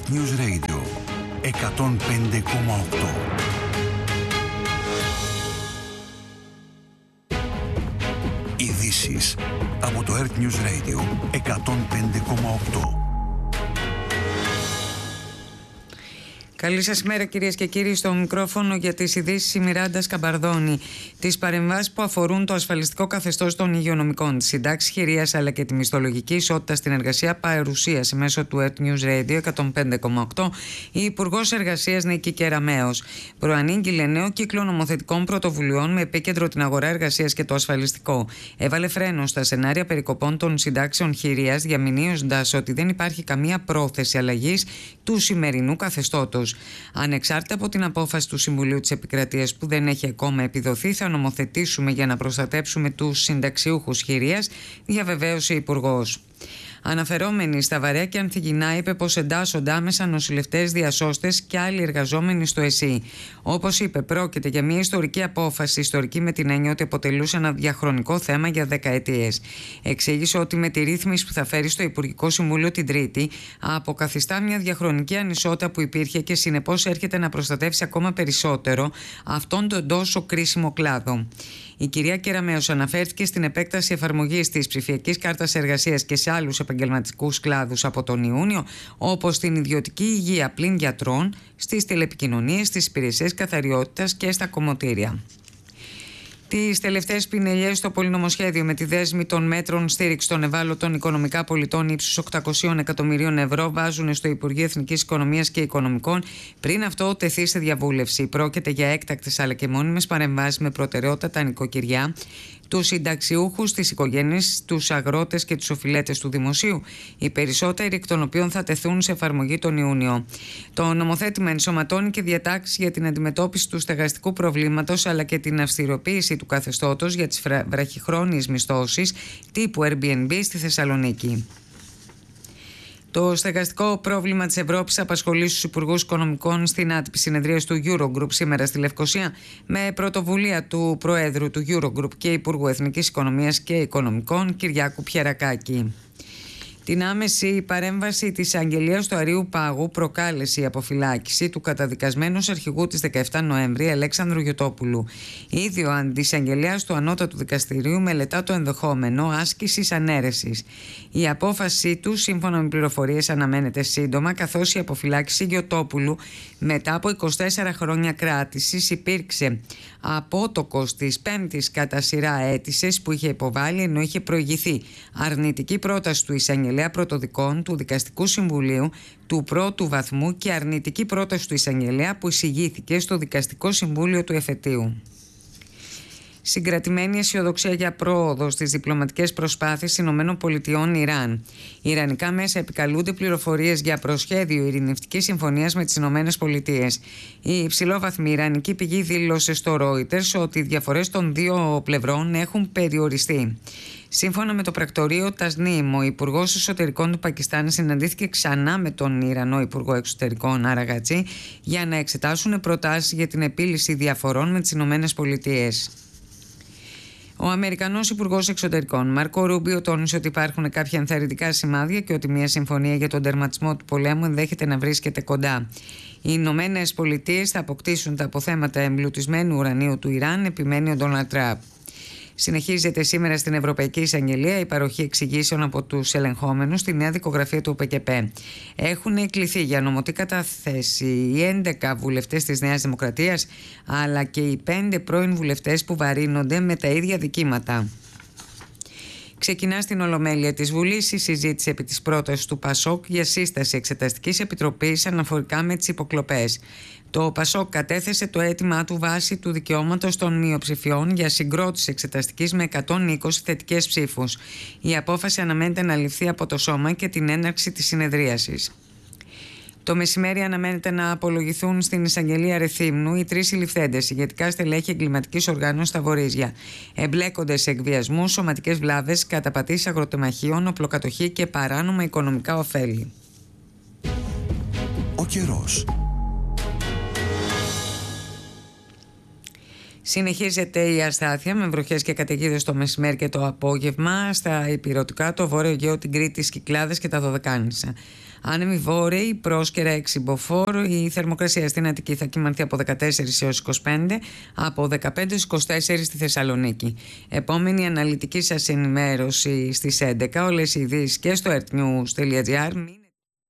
Earth News Radio 105,8. Ειδήσεις από το Earth News Radio 105,8. Καλή σας μέρα κυρίες και κύριοι, στο μικρόφωνο για τις ειδήσεις η Μιράντα Σκαμπαρδόνη. Τις παρεμβάσεις που αφορούν το ασφαλιστικό καθεστώς των υγειονομικών, τη συντάξη χειρίας αλλά και τη μισθολογική ισότητα στην εργασία παρουσίασε μέσω του Earth News Radio 105,8 η Υπουργός Εργασίας Νίκη Κεραμέως. Προανήγγειλε νέο κύκλο νομοθετικών πρωτοβουλειών με επίκεντρο την αγορά εργασίας και το ασφαλιστικό. Έβαλε φρένο στα σενάρια περικοπών των συντάξεων χειρίας, διαμηνύοντας ότι δεν υπάρχει καμία πρόθεση αλλαγής του σημερινού καθεστώτος. Ανεξάρτητα από την απόφαση του Συμβουλίου της Επικρατείας που δεν έχει ακόμα επιδοθεί, θα νομοθετήσουμε για να προστατέψουμε τους συνταξιούχους χειρίας, διαβεβαίωσε η Υπουργός. Αναφερόμενη στα βαρέα και ανθυγινά, είπε πως εντάσσονται άμεσα νοσηλευτές, διασώστες και άλλοι εργαζόμενοι στο ΕΣΥ. Όπως είπε, πρόκειται για μια ιστορική απόφαση, ιστορική με την έννοια ότι αποτελούσε ένα διαχρονικό θέμα για δεκαετίες. Εξήγησε ότι με τη ρύθμιση που θα φέρει στο Υπουργικό Συμβούλιο την Τρίτη, αποκαθιστά μια διαχρονική ανισότητα που υπήρχε και συνεπώς έρχεται να προστατεύσει ακόμα περισσότερο αυτόν τον τόσο κρίσιμο κλάδο. Η κυρία Κεραμέως αναφέρθηκε στην επέκταση εφαρμογής της ψηφιακής κάρτας εργασίας και σε άλλους επαγγελματικούς κλάδους από τον Ιούνιο, όπως στην ιδιωτική υγεία πλην γιατρών, στις τηλεπικοινωνίες, στις υπηρεσίες καθαριότητας και στα κομμωτήρια. Τις τελευταίες πινελιές στο πολυνομοσχέδιο με τη δέσμη των μέτρων στήριξη των ευάλωτων οικονομικά πολιτών ύψους 800 εκατομμυρίων ευρώ βάζουν στο Υπουργείο Εθνικής Οικονομίας και Οικονομικών πριν αυτό τεθεί σε διαβούλευση. Πρόκειται για έκτακτες αλλά και μόνιμες παρεμβάσεις με προτεραιότητα τα νοικοκυριά, τους συνταξιούχους, τις οικογένειες, τους αγρότες και τους οφειλέτες του δημοσίου, οι περισσότεροι εκ των οποίων θα τεθούν σε εφαρμογή τον Ιούνιο. Το νομοθέτημα ενσωματώνει και διατάξεις για την αντιμετώπιση του στεγαστικού προβλήματος αλλά και την αυστηροποίηση του καθεστώτος για τις βραχυχρόνιες μισθώσεις τύπου Airbnb στη Θεσσαλονίκη. Το στεγαστικό πρόβλημα της Ευρώπης απασχολεί στους Υπουργούς Οικονομικών στην άτυπη συνεδρίαση του Eurogroup σήμερα στη Λευκοσία, με πρωτοβουλία του Προέδρου του Eurogroup και Υπουργού Εθνικής Οικονομίας και Οικονομικών Κυριάκου Πιερακάκη. Την άμεση παρέμβαση της αγγελίας του Αρείου Πάγου προκάλεσε η αποφυλάκηση του καταδικασμένου αρχηγού της 17 Νοέμβρη Αλέξανδρου Γιωτόπουλου. Ήδη ο αντισαγγελέας του Ανώτατου Δικαστηρίου μελετά το ενδεχόμενο άσκησης ανέρεσης. Η απόφαση του, σύμφωνα με πληροφορίες, αναμένεται σύντομα, καθώς η αποφυλάκηση Γιωτόπουλου μετά από 24 χρόνια κράτησης υπήρξε απότοκος της πέμπτης κατά σειρά αίτησης που είχε υποβάλει, ενώ είχε προηγηθεί αρνητική πρόταση του εισαγγελέα πρωτοδικών του Δικαστικού Συμβουλίου του πρώτου βαθμού και αρνητική πρόταση του εισαγγελέα που εισηγήθηκε στο Δικαστικό Συμβούλιο του Εφετείου. Συγκρατημένη αισιοδοξία για πρόοδο στις διπλωματικές προσπάθειες ΗΠΑ-Ιράν. Οι ιρανικά μέσα επικαλούνται πληροφορίες για προσχέδιο ειρηνευτικής συμφωνίας με τις ΗΠΑ. Η υψηλόβαθμη ιρανική πηγή δήλωσε στο Reuters ότι οι διαφορές των δύο πλευρών έχουν περιοριστεί. Σύμφωνα με το πρακτορείο Τασνίμ, ο Υπουργός Εσωτερικών του Πακιστάν συναντήθηκε ξανά με τον Ιρανό Υπουργό Εξωτερικών Αραγατζή για να εξετάσουν προτάσεις για την επίλυση διαφορών με τις ΗΠΑ. Ο Αμερικανός Υπουργός Εξωτερικών Μάρκο Ρούμπιο τόνισε ότι υπάρχουν κάποια ενθαρρυντικά σημάδια και ότι μια συμφωνία για τον τερματισμό του πολέμου ενδέχεται να βρίσκεται κοντά. Οι Ηνωμένες Πολιτείες θα αποκτήσουν τα αποθέματα εμπλουτισμένου ουρανίου του Ιράν, επιμένει ο Ντόναλντ Τραμπ. Συνεχίζεται σήμερα στην Ευρωπαϊκή Εισαγγελία η παροχή εξηγήσεων από τους ελεγχόμενους στη νέα δικογραφία του ΟΠΚΠ. Έχουν κληθεί για νομωτή κατάθεση οι 11 βουλευτές της Νέας Δημοκρατίας, αλλά και οι 5 πρώην βουλευτές που βαρύνονται με τα ίδια δικήματα. Ξεκινά στην Ολομέλεια της Βουλής η συζήτηση επί της πρότασης του ΠΑΣΟΚ για σύσταση Εξεταστικής Επιτροπής αναφορικά με τις υποκλοπές. Το ΠΑΣΟΚ κατέθεσε το αίτημά του βάσει του δικαιώματος των μειοψηφιών για συγκρότηση εξεταστικής με 120 θετικές ψήφους. Η απόφαση αναμένεται να ληφθεί από το Σώμα και την έναρξη της συνεδρίασης. Το μεσημέρι αναμένεται να απολογηθούν στην εισαγγελία Ρεθύμνου οι 3 συλληφθέντες ηγετικά στελέχη εγκληματικής οργάνωσης στα Βορίζια. Εμπλέκονται σε εκβιασμούς, σωματικές βλάβες, καταπατήσεις αγροτεμαχίων, οπλοκατοχή και παράνομα οικονομικά ωφέλη. Ο καιρός. Συνεχίζεται η αστάθεια με βροχές και καταιγίδες το μεσημέρι και το απόγευμα στα ηπειρωτικά, το Βόρειο Αιγαίο, την Κρήτη, τις Κυκλάδες και τα Δωδεκάνησα. Άνεμοι βόρειοι, πρόσκαιρα 6 μποφόρ. Η θερμοκρασία στην Αττική θα κυμανθεί από 14 έως 25, από 15 έως 24 στη Θεσσαλονίκη. Επόμενη αναλυτική σας ενημέρωση στις 11. Όλες οι ειδήσεις και στο earthnews.gr.